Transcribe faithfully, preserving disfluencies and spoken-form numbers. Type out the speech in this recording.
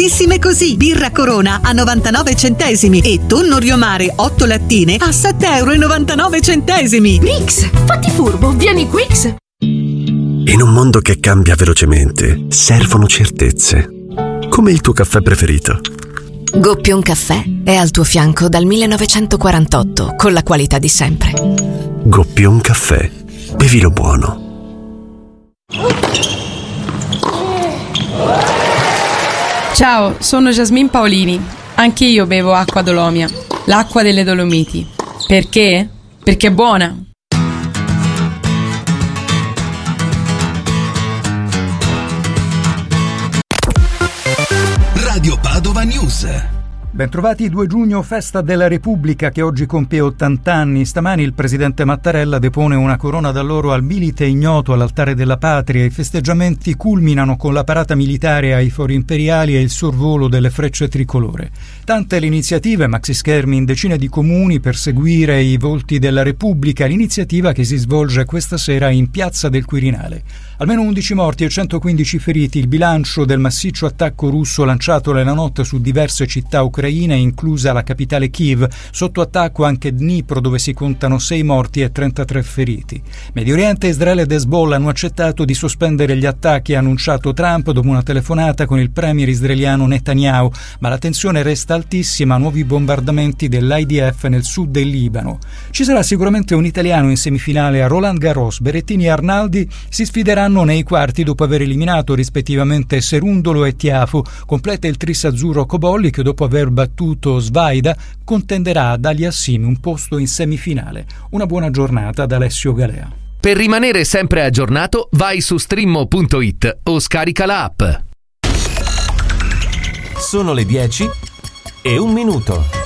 baratissime così. Birra Corona a novantanove centesimi e tonno Rio Mare otto lattine a sette e novantanove centesimi. Rix, fatti furbo, vieni Quix. In un mondo che cambia velocemente, servono certezze. Come il tuo caffè preferito. Goppion Caffè è al tuo fianco dal millenovecentoquarantotto con la qualità di sempre. Goppion Caffè. Bevilo buono. Ciao, sono Jasmine Paolini. Anche io bevo acqua Dolomia, l'acqua delle Dolomiti. Perché? Perché è buona. Radio Padova News. Bentrovati. due giugno, festa della Repubblica che oggi compie ottanta anni. Stamani il presidente Mattarella depone una corona d'alloro al milite ignoto all'altare della patria. I festeggiamenti culminano con la parata militare ai fori imperiali e il sorvolo delle frecce tricolore. Tante le iniziative, maxi schermi in decine di comuni per seguire i volti della Repubblica, l'iniziativa che si svolge questa sera in Piazza del Quirinale. Almeno undici morti e centoquindici feriti, il bilancio del massiccio attacco russo lanciato nella notte su diverse città ucraine, inclusa la capitale Kiev. Sotto attacco anche Dnipro, dove si contano sei morti e trentatré feriti. Medio Oriente, Israele ed Hezbollah hanno accettato di sospendere gli attacchi, ha annunciato Trump dopo una telefonata con il premier israeliano Netanyahu, ma la tensione resta altissima, nuovi bombardamenti dell'I D F nel sud del Libano. Ci sarà sicuramente un italiano in semifinale a Roland Garros. Berrettini e Arnaldi si sfideranno nei quarti dopo aver eliminato rispettivamente Serundolo e Tiafoe. Completa il tris azzurro Cobolli che dopo aver battuto Svaida contenderà ad Aliassime un posto in semifinale. Una buona giornata da Alessio Galea. Per rimanere sempre aggiornato vai su streammo punto it o scarica la app. Sono le dieci e un minuto.